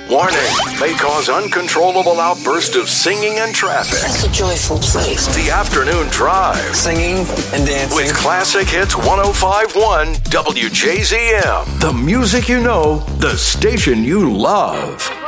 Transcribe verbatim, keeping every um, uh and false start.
Warning, may cause uncontrollable outburst of singing and traffic. It's a joyful place. The Afternoon Drive. Singing and dancing. With Classic Hits one oh five point one W J Z M. The music you know, the station you love.